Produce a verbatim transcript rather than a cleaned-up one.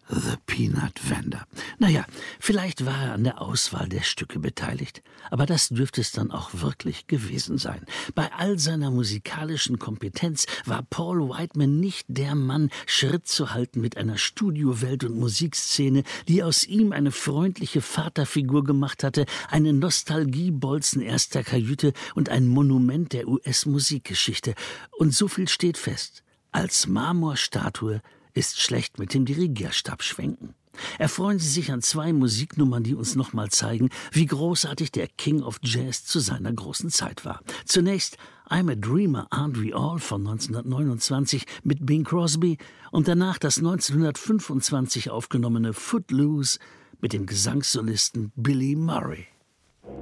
The Peanut Vendor. Naja, vielleicht war er an der Auswahl der Stücke beteiligt, aber das dürfte es dann auch wirklich gewesen sein. Bei all seiner musikalischen Kompetenz war Paul Whiteman nicht der Mann, Schritt zu halten mit einer Studiowelt und Musikszene, die aus ihm eine freundliche Vaterfigur gemacht hatte, eine Nostalgiebolzen erster Kajüte und ein Monument der U S-Musikgeschichte. Und so viel steht fest: Als Marmorstatue ist schlecht mit dem Dirigierstab schwenken. Erfreuen Sie sich an zwei Musiknummern, die uns nochmal zeigen, wie großartig der King of Jazz zu seiner großen Zeit war. Zunächst I'm a Dreamer, Aren't We All von neunzehnhundertneunundzwanzig mit Bing Crosby und danach das neunzehnhundertfünfundzwanzig aufgenommene Footloose mit dem Gesangssolisten Billy Murray.